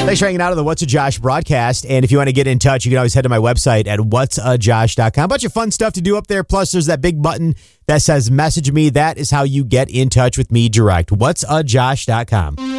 Thanks for hanging out on the What's a Josh broadcast. And if you want to get in touch, you can always head to my website at whatsajosh.com. A bunch of fun stuff to do up there. Plus, there's that big button that says message me. That is how you get in touch with me direct. whatsajosh.com.